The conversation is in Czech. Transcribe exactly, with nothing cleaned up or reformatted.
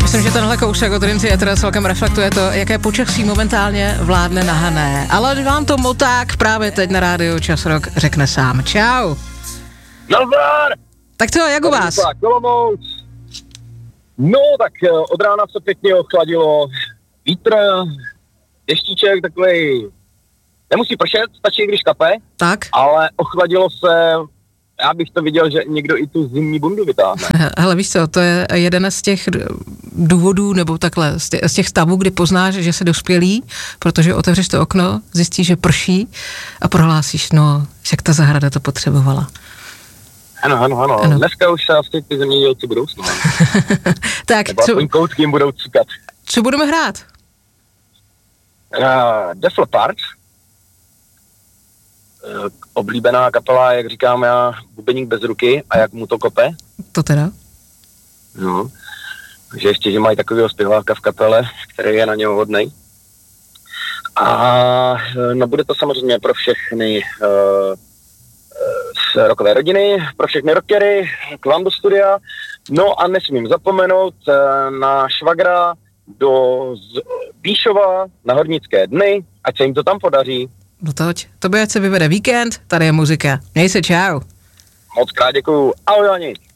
Myslím, že tenhle kousek od Rinci Etra celkem reflektuje to, jaké počasí momentálně vládne na Hané. Ale vám to moták právě teď na rádiu Čas Rock řekne sám. Čau. Nazdar! Tak co, jak u vás? No, tak od rána se pěkně ochladilo. Vítr, deštíček takovej, nemusí pršet, stačí, když kape. Tak. Ale ochladilo se, já bych to viděl, že někdo i tu zimní bundu vytáhne. Hele, víš co, to je jeden z těch důvodů, nebo takhle, z těch, z těch stavů, kdy poznáš, že se dospělý, protože otevřeš to okno, zjistíš, že prší a prohlásíš, no, jak ta zahrada to potřebovala. Ano, ano, ano, ano. Dneska už se asi ty zemědělci budou snovat. Tak, nebo co, koutky jim budou cukat. Co budeme hrát? Uh, Def Leppard. Uh, oblíbená kapela, jak říkám já, bubeník bez ruky a jak mu to kope. To teda? No, takže ještě, že mají takového zpěváka v kapele, který je na něho hodnej. A no bude to samozřejmě pro všechny uh, z rockové rodiny, pro všechny rockery, k vám do studia. No a nesmím zapomenout uh, na švagra do Bíšova na Hornické dny, ať se jim to tam podaří. No toť, to by ať se vyvede víkend, tady je muzika. Měj se, čau. Moc krát děkuju, ahoj Jani.